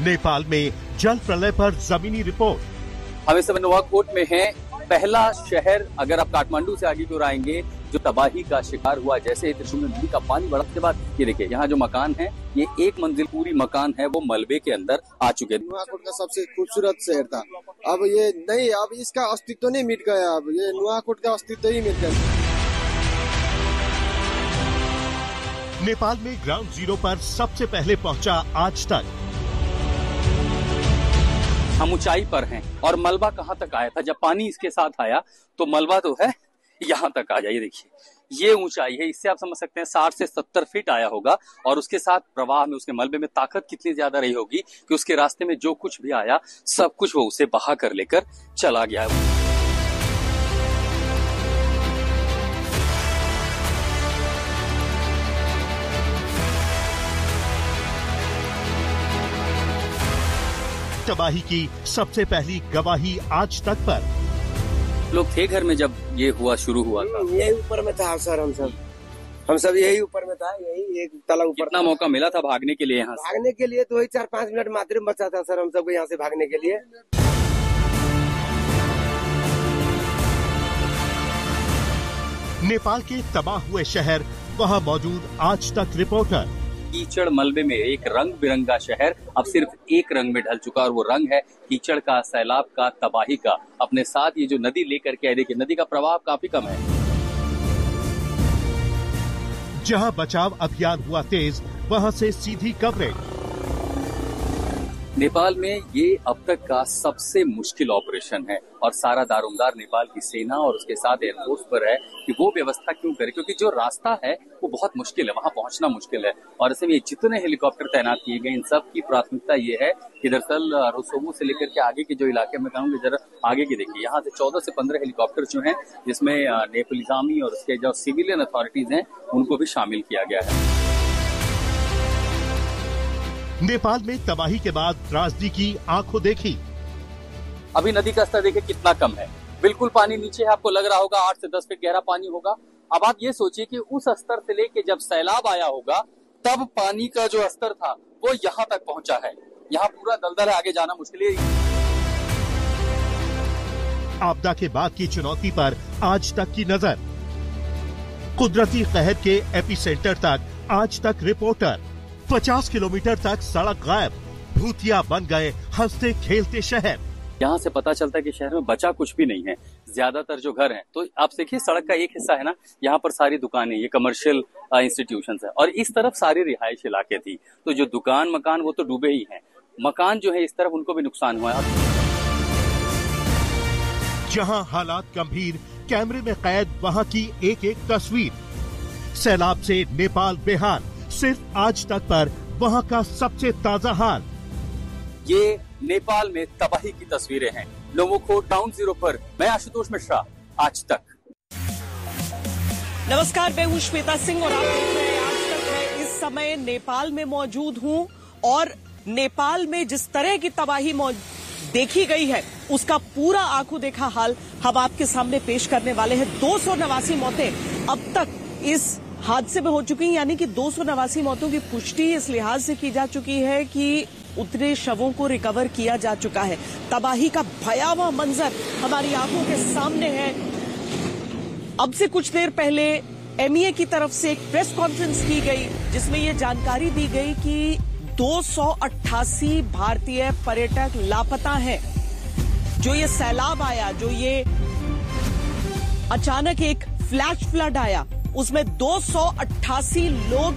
नेपाल में जल प्रलय पर जमीनी रिपोर्ट। हम इस समय नुआकोट में हैं। पहला शहर, अगर आप काठमांडू से आगे की ओर आएंगे, जो तबाही का शिकार हुआ। जैसे त्रिशूल नदी का पानी बढ़ने के बाद ये देखिए, यहाँ जो मकान है, ये एक मंजिल पूरी मकान है, वो मलबे के अंदर आ चुके हैं। नुआकोट का सबसे खूबसूरत शहर था, अब ये नहीं, अब इसका अस्तित्व नहीं मिट गया। अब ये नुआकोट का अस्तित्व ही मिट गया। नेपाल में ग्राउंड जीरो पर सबसे पहले पहुंचा आज तक। हम ऊंचाई पर हैं और मलबा कहां तक आया था? जब पानी इसके साथ आया तो मलबा तो है यहां तक आ जाइए। देखिए, ये ऊंचाई है, इससे आप समझ सकते हैं 60 से 70 फीट आया होगा। और उसके साथ प्रवाह में, उसके मलबे में ताकत कितनी ज्यादा रही होगी कि उसके रास्ते में जो कुछ भी आया, सब कुछ वो उसे बहा कर लेकर चला गया। तबाही की सबसे पहली गवाही आज तक पर। लोग थे घर में जब ये हुआ, शुरू हुआ था? यही ऊपर में था सर, हम सब यही ऊपर में था, यही एक तला ऊपर। कितना मौका मिला था भागने के लिए? यहाँ भागने के लिए तो वही 4-5 मिनट मात्र बचा था सर हम सबको यहाँ से भागने के लिए। नेपाल के तबाह हुए शहर, वहाँ मौजूद आज तक रिपोर्टर। कीचड़ मलबे में एक रंग बिरंगा शहर अब सिर्फ एक रंग में ढल चुका, और वो रंग है कीचड़ का, सैलाब का, तबाही का। अपने साथ ये जो नदी लेकर के आए, देखिए नदी का प्रवाह काफी कम है। जहां बचाव अभियान हुआ तेज, वहां से सीधी कवरेज। नेपाल में ये अब तक का सबसे मुश्किल ऑपरेशन है, और सारा दारोमदार नेपाल की सेना और उसके साथ एयरफोर्स पर है कि वो व्यवस्था क्यों करे, क्योंकि जो रास्ता है वो बहुत मुश्किल है, वहां पहुंचना मुश्किल है। और ऐसे में जितने हेलीकॉप्टर तैनात किए गए, इन सब की प्राथमिकता ये है कि दरअसल रोसोमो से लेकर के आगे के जो इलाके में कहूँगी, जरा आगे की देखिए, यहाँ से 14 से 15 हेलीकॉप्टर जो हैं, जिसमें नेपाल आर्मी और उसके जो सिविलियन अथॉरिटीज हैं, उनको भी शामिल किया गया है। नेपाल में तबाही के बाद त्रासदी की आंखों देखी। अभी नदी का स्तर देखिए कितना कम है, बिल्कुल पानी नीचे है। आपको लग रहा होगा 8 से 10 फीट गहरा पानी होगा। अब आप ये सोचिए कि उस स्तर से लेके जब सैलाब आया होगा, तब पानी का जो स्तर था वो यहाँ तक पहुंचा है। यहाँ पूरा दलदल है, आगे जाना मुश्किल है। आपदा के बाद की चुनौती पर आज तक की नजर। कुदरती कहर के एपिसेंटर तक आज तक रिपोर्टर। 50 किलोमीटर तक सड़क गायब, भूतिया बन गए हंसते खेलते शहर। यहाँ से पता चलता है कि शहर में बचा कुछ भी नहीं है। ज्यादातर जो घर हैं, तो आप देखिए सड़क का एक हिस्सा है ना, यहाँ पर सारी दुकानें, ये कमर्शियल इंस्टीट्यूशंस है, और इस तरफ सारी रिहायश इलाके थी। तो जो दुकान मकान वो तो डूबे ही हैं, मकान जो है इस तरफ उनको भी नुकसान हुआ है। जहाँ हालात गंभीर, कैमरे में कैद वहाँ की एक एक तस्वीर। सैलाब से नेपाल बेहाल, सिर्फ आज तक पर वहाँ का सबसे ताजा हाल। ये नेपाल में तबाही की तस्वीरें हैं। नुआकोट ग्राउंड जीरो पर मैं आशुतोष मिश्रा, आज तक। नमस्कार, मैं हूं श्वेता सिंह और आप देख रहे हैं आज तक। मैं इस समय नेपाल में मौजूद हूं, और नेपाल में जिस तरह की तबाही देखी गई है, उसका पूरा आंखों देखा हाल हम आपके सामने पेश करने वाले हैं। 289 मौतें अब तक इस हादसे में हो चुकी हैं, यानी कि 289 मौतों की पुष्टि इस लिहाज से की जा चुकी है कि उतरे शवों को रिकवर किया जा चुका है। तबाही का भयावह मंजर हमारी आंखों के सामने है। अब से कुछ देर पहले एमईए की तरफ से एक प्रेस कॉन्फ्रेंस की गई, जिसमें यह जानकारी दी गई कि 288 भारतीय पर्यटक लापता हैं। जो ये सैलाब आया, जो ये अचानक एक फ्लैश फ्लड आया, उसमें 288 लोग